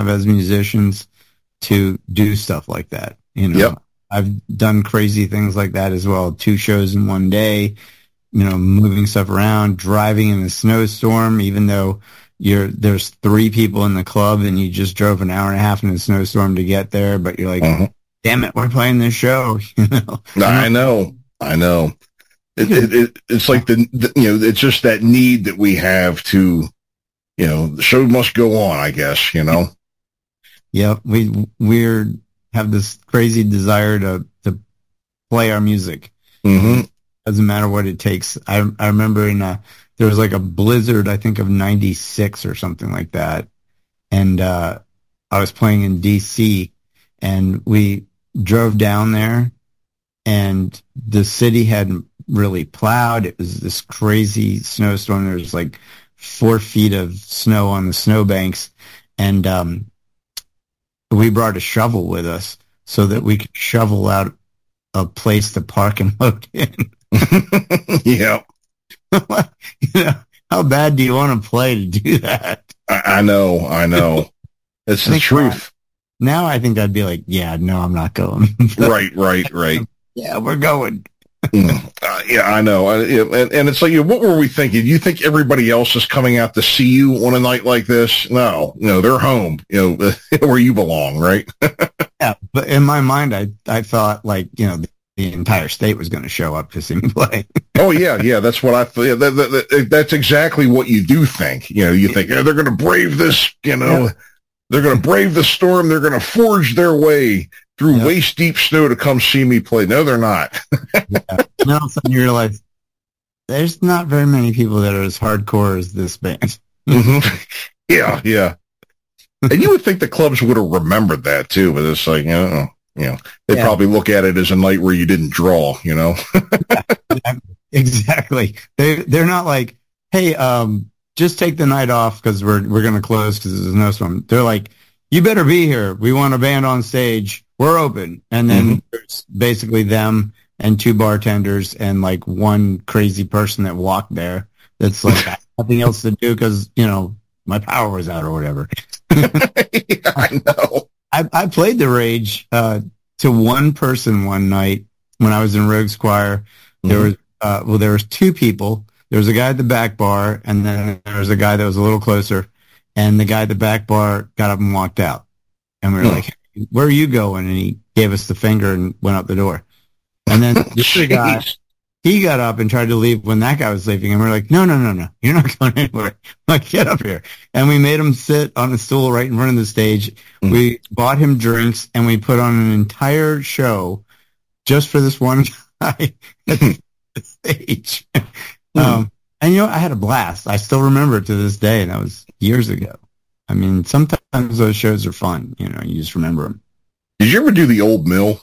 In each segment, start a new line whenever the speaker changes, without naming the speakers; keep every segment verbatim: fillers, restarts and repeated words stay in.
have as musicians to do stuff like that. You know,
yep.
I've done crazy things like that as well. Two shows in one day, you know, moving stuff around, driving in a snowstorm, even though you're, there's three people in the club and you just drove an hour and a half in a snowstorm to get there. But you're like, uh-huh. damn it, we're playing this show. You know?
I know. I know. It, it, it, it's like the, the, you know, it's just that need that we have to, you know, the show must go on, I guess, you know?
Yeah. We, we're, have this crazy desire to, to play our music.
Mm-hmm.
Doesn't matter what it takes. I, I remember in a, there was like a blizzard, I think of ninety-six or something like that. And, uh, I was playing in D C and we drove down there and the city hadn't really plowed. It was this crazy snowstorm. There was like four feet of snow on the snowbanks. And, um, we brought a shovel with us so that we could shovel out a place to park and load in.
Yeah.
You know, how bad do you want to play to do that?
I, I know, I know. It's the truth.
Now I think I'd be like, yeah, no, I'm not going.
Right, right, right.
Yeah, we're going.
uh, yeah, I know. Uh, and, and it's like, what were we thinking? You think everybody else is coming out to see you on a night like this? No, no, they're home, you know, where you belong, right?
Yeah, but in my mind, I I thought like, you know, the, the entire state was going to show up to see me play.
Oh yeah, yeah, that's what I thought. Yeah, that, that, that, that's exactly what you do think. You know, you think yeah, they're going to brave this. You know, yeah. They're going to brave the storm. They're going to forge their way through yep. waist deep snow to come see me play. No, they're not.
Yeah. And all of a sudden you realize there's not very many people that are as hardcore as this band.
Mm-hmm. Yeah, yeah. And you would think the clubs would have remembered that too, but it's like, you know, you know, they yeah. probably look at it as a night where you didn't draw, you know?
Yeah, exactly. They, they're not like, hey, um, just take the night off because we're, we're going to close because there's a snowstorm. They're like, you better be here. We want a band on stage. We're open. And then mm-hmm. there's basically them and two bartenders and like one crazy person that walked there. That's like nothing else to do because, you know, my power was out or whatever.
Yeah, I know.
I, I played the Rage uh, to one person one night when I was in Rogues Choir. Mm-hmm. There was uh, well, there was two people. There was a guy at the back bar, and then there was a guy that was a little closer. And the guy at the back bar got up and walked out. And we were mm-hmm. like, hey, "Where are you going?" And he gave us the finger and went out the door. And then the other guy, he got up and tried to leave when that guy was leaving. And we're like, no, no, no, no. You're not going anywhere. Like, get up here. And we made him sit on a stool right in front of the stage. Mm-hmm. We bought him drinks and we put on an entire show just for this one guy at the stage. Mm-hmm. Um, and, you know, I had a blast. I still remember it to this day. And that was years ago. I mean, sometimes those shows are fun. You know, you just remember them.
Did you ever do the Old Mill?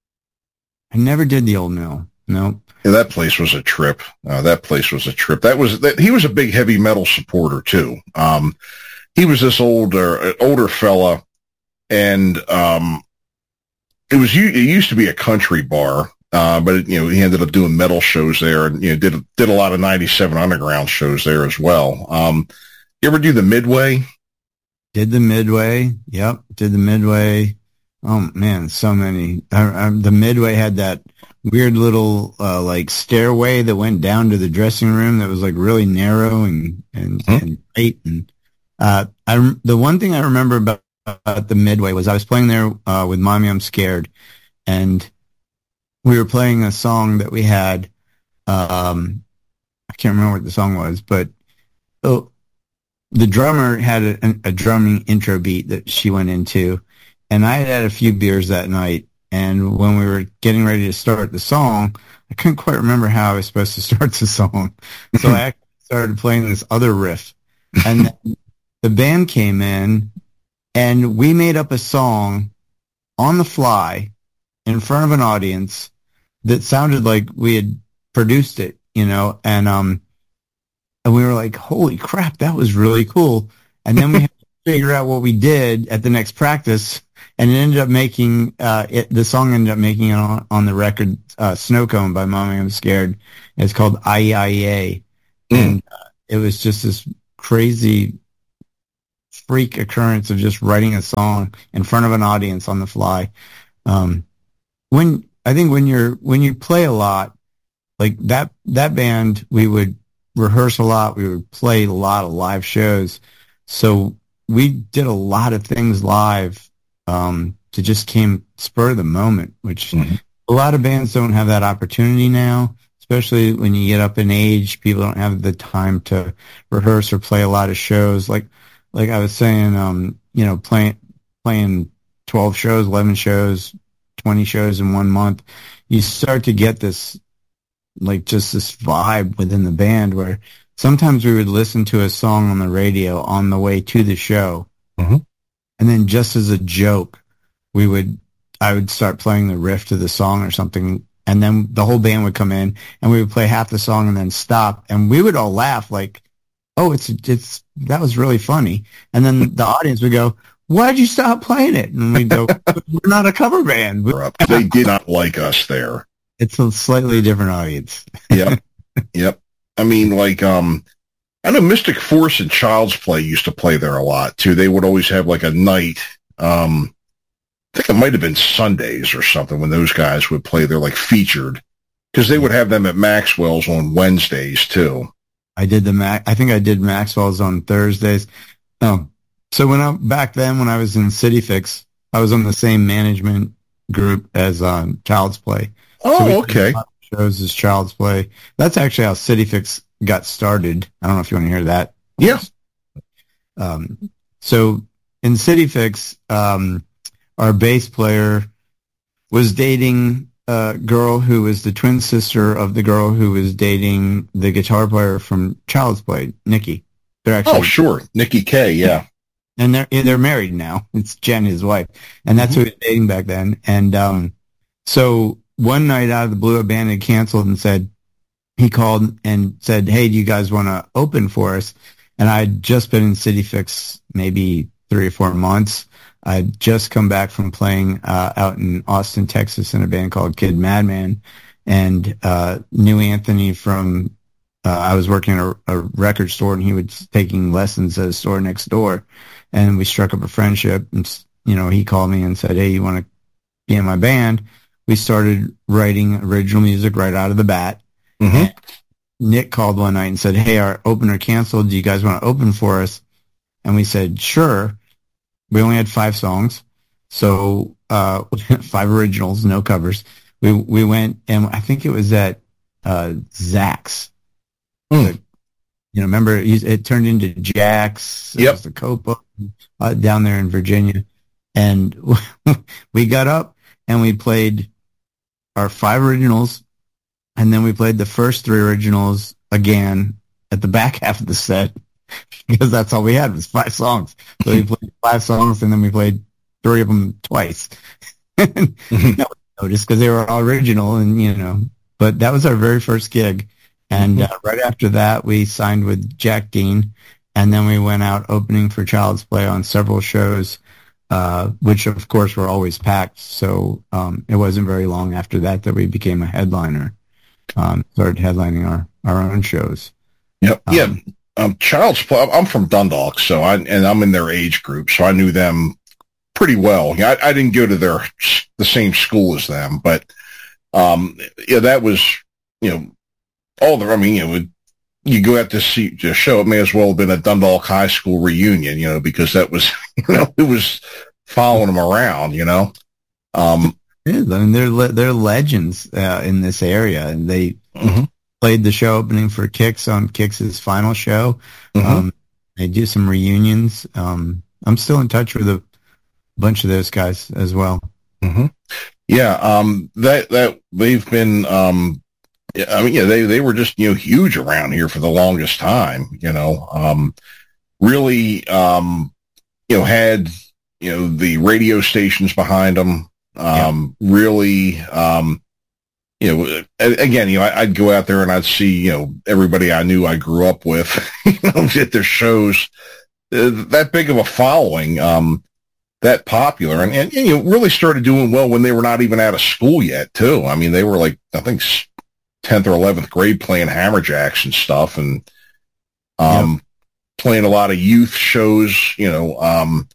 I never did the Old Mill. Nope.
Yeah, that place was a trip. Uh, that place was a trip. That was that. He was a big heavy metal supporter too. Um, he was this older older fella, and um, it was it used to be a country bar, uh, but it, you know he ended up doing metal shows there, and you know did did a lot of ninety-seven Underground shows there as well. Um, you ever do the Midway?
Did the Midway? Yep, did the Midway. Oh man, so many. I, I, the Midway had that weird little uh, like stairway that went down to the dressing room that was like really narrow and and, huh? and tight. And uh, I the one thing I remember about, about the Midway was I was playing there uh, with Mommy I'm Scared, and we were playing a song that we had. Um, I can't remember what the song was, but oh, the drummer had a, a drumming intro beat that she went into. And I had had a few beers that night, and when we were getting ready to start the song, I couldn't quite remember how I was supposed to start the song. So I actually started playing this other riff. And then the band came in, and we made up a song on the fly in front of an audience that sounded like we had produced it, you know, and um, and we were like, holy crap, that was really cool. And then we had to figure out what we did at the next practice. And it ended up making, uh, it, the song ended up making it on, on the record, uh, Snow Cone by Mommy I'm Scared. It's called I E I E A. Mm. And uh, it was just this crazy freak occurrence of just writing a song in front of an audience on the fly. Um, when I think when you're when you play a lot, like that that band, we would rehearse a lot. We would play a lot of live shows. So we did a lot of things live um, to just came spur of the moment, which mm-hmm. a lot of bands don't have that opportunity now, especially when you get up in age. People don't have the time to rehearse or play a lot of shows. Like like I was saying, um, you know, playing playing twelve shows, eleven shows, twenty shows in one month, you start to get this like just this vibe within the band where sometimes we would listen to a song on the radio on the way to the show.
Mm-hmm.
And then just as a joke, we would, I would start playing the riff to the song or something. And then the whole band would come in and we would play half the song and then stop. And we would all laugh like, oh, it's, it's, that was really funny. And then the audience would go, why'd you stop playing it? And we'd go, we're not a cover band.
They did not like us there.
It's a slightly different audience.
Yep. Yep. I mean, like, um, I know Mystic Force and Child's Play used to play there a lot too. They would always have like a night. Um, I think it might have been Sundays or something when those guys would play there, like featured, because they would have them at Maxwell's on Wednesdays too.
I did the Mac. I think I did Maxwell's on Thursdays. Um, so when I back then when I was in City Fix, I was on the same management group as um, Child's Play.
Oh,
so
okay.
Shows as Child's Play. That's actually how City Fix got started. I don't know if you want to hear that.
Yeah.
Um, so in City Fix, um, our bass player was dating a girl who was the twin sister of the girl who was dating the guitar player from Child's Play, Nikki. They're actually
oh, sure, Nikki K. Yeah,
and they're they're married now. It's Jen, his wife, and that's mm-hmm. who he was dating back then. And um, so. One night out of the blue, a band had canceled and said, he called and said, hey, do you guys want to open for us? And I'd just been in City Fix maybe three or four months. I'd just come back from playing uh, out in Austin, Texas in a band called Kid Madman, and uh, knew Anthony from, uh, I was working at a, a record store and he was taking lessons at a store next door. And we struck up a friendship and, you know, he called me and said, hey, you want to be in my band? We started writing original music right out of the bat.
Mm-hmm.
Nick called one night and said, hey, our opener canceled. Do you guys want to open for us? And we said, sure. We only had five songs. So uh, five originals, no covers. We we went, and I think it was at uh, Zach's.
Mm.
The, you know, remember, it turned into Jack's. It
yep.
was the Copa uh, down there in Virginia. And we got up and we played our five originals, and then we played the first three originals again at the back half of the set because that's all we had was five songs. So we played five songs, and then we played three of them twice. No one noticed because they were all original, and you know. But that was our very first gig, and uh, right after that, we signed with Jack Dean, and then we went out opening for Child's Play on several shows. Uh, which of course were always packed. So um, it wasn't very long after that that we became a headliner. Um, started headlining our, our own shows.
Yep.
Um,
yeah. Um, Child's Play. I'm from Dundalk, so I and I'm in their age group, so I knew them pretty well. I, I didn't go to their the same school as them, but um, yeah, that was you know all the. I mean, you know, you go out to see the show. It may as well have been a Dundalk High School reunion, you know, because that was you know it was following them around, you know. Um,
yeah, I mean, they're le- they're legends uh, in this area, and they
mm-hmm.
played the show opening for Kix on Kix's final show.
Mm-hmm.
Um, they do some reunions. Um, I'm still in touch with a bunch of those guys as well.
Mm-hmm. Yeah, um, that that they've been. Um, I mean, yeah, they they were just you know huge around here for the longest time. You know, um, really, um, you know, had you know the radio stations behind them. Um, yeah. Really, um, you know, again, you know, I'd go out there and I'd see you know everybody I knew I grew up with, you know, at their shows. Uh, that big of a following, um, that popular, and, and you know, really started doing well when they were not even out of school yet, too. I mean, they were like I think. tenth or eleventh grade playing Hammerjacks and stuff. And, um, playing a lot of youth shows, you know, um,